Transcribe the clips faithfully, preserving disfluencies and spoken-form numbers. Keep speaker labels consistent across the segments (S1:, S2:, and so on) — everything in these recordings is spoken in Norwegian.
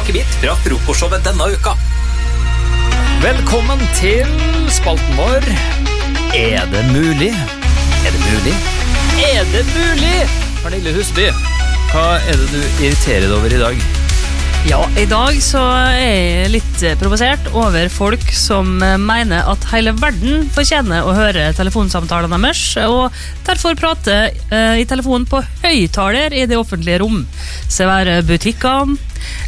S1: smakebit fra frokostshowet denne uka.
S2: Velkommen til spalten vår. Er det mulig? Er det mulig? Er det mulig? Pernille Husby, hva er det du irriterer deg over i dag?
S3: Ja, i dag så er jeg litt provosert over folk som mener at hele verden fortjener å høre telefonsamtalene deres, og derfor prater eh, i telefonen på høyttaler i det offentlige rom. Se være butikkene,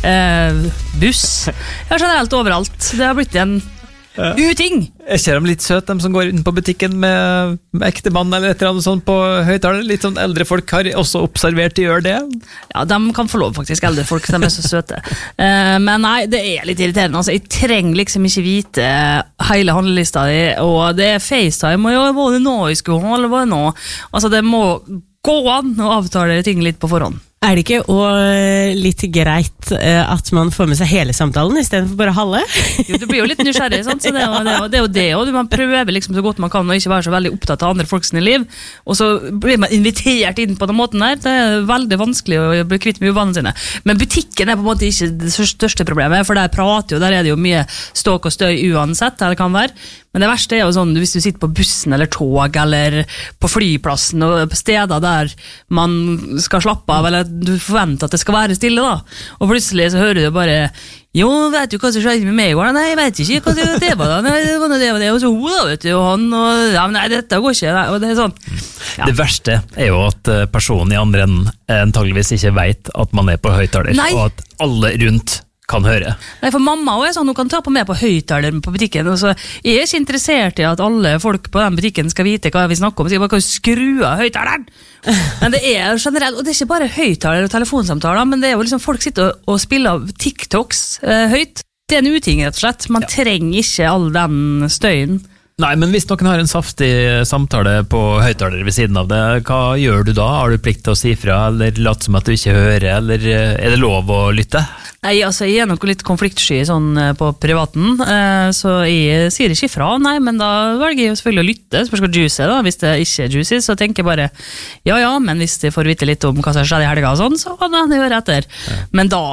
S3: eh, buss, ja, generelt overalt. Det har blitt en uting.
S2: Jeg ser dem litt søt, de som går inn på butikken med, med ekte mann eller et eller annet sånt på høyttaler. Litt sånn eldre folk har også observert å gjøre det.
S3: Ja, de kan få lov faktisk, eldre folk, de er så søte. Uh, men nei, det er litt irriterende. Altså, jeg trenger liksom ikke vite hele handlelista di, og det er FaceTime, og ja, hva det nå jeg skulle ha, eller hva det nå? Altså, det må gå an å avtale ting litt på forhånd.
S4: Er det ikke også litt greit at man får med seg hele samtalen i stedet for bare halve?
S3: Jo, du blir jo litt nysgjerrig, sant? Så det er jo det, og det, er jo det og man prøver liksom så godt man kan og ikke være så veldig opptatt av andre folks liv, og så blir man invitert inn på den måten der. Det er veldig vanskelig å bli kvitt med uvannene sine. Men butikken er på en måte ikke det største problemet, for der prater jo, der er det jo mye ståk og støy uansett, det kan være. Men det verste er jo sånn, hvis du sitter på bussen eller tog, eller på flyplassen, og på steder der man skal slappe av, eller du forventer at det skal være stille da, og plutselig så hører du bare jo, vet du hva som skjedde med meg i går? Nei, jeg vet ikke hva det var da. Nei, det var det, det, og så hun da, vet du, og han, og ja, men nei, dette går ikke, nei, og det er sånn. Ja.
S2: Det verste er jo at personen i andre enden antageligvis ikke vet at man er på høyttaler, og at alle rundt kan høre.
S3: Nei, for mamma også er sånn, hun kan ta på meg på høyttaler på butikken, og så jeg er ikke interessert i at alle folk på den butikken skal vite hva vi snakker om, så jeg bare kan skru av høyttaleren. Men det er generelt, og det er ikke bare høyttaler og telefonsamtaler, men det er jo liksom folk sitter og, og spiller TikToks eh, høyt. Det er en uting rett og slett. Man ja. trenger ikke all den støyen.
S2: Nei, men hvis noen har en saftig samtale på høyttaler ved siden av det, hva gjør du da? Har du plikt til å si fra, eller late som at du ikke hører, eller er det lov å lytte?
S3: Nei, altså, jeg er nok litt konfliktsky sånn på privaten, så jeg sier ikke fra, nei, men da velger jeg jo selvfølgelig å lytte, spørs hva juicy da, hvis det ikke er juicy, så tenker jeg bare, ja, ja, men hvis jeg får vite litt om hva som skjedde i helga og sånn, så kan jeg høre etter. Ja. Men da,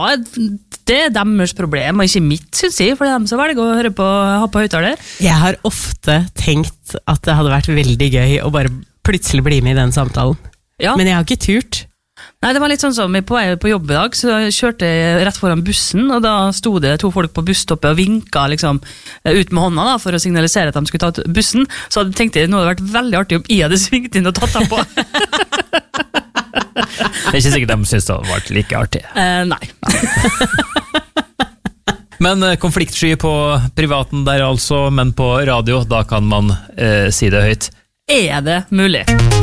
S3: det er deres problem, og ikke mitt, synes jeg, for det er dem som velger å høre på, ha på høyttaler.
S4: Jeg har ofte tenkt at det hadde vært veldig gøy å bare plutselig bli med i den samtalen,
S3: ja.
S4: Men jeg har ikke turt.
S3: Nei, det var litt sånn som på vei på jobb i dag, så kjørte jeg rett foran bussen, og da stod det to folk på busstoppet og vinket liksom ut med hånda da, for å signalisere at de skulle ta bussen, så tenkte jeg nå hadde det vært veldig artig om jeg hadde svingt inn og tatt dem på.
S2: Det er ikke sikkert de synes det hadde vært like artig.
S3: Eh, nei.
S2: Men konfliktsky på privaten der altså, men på radio, da kan man eh, si det høyt.
S3: Er det mulig?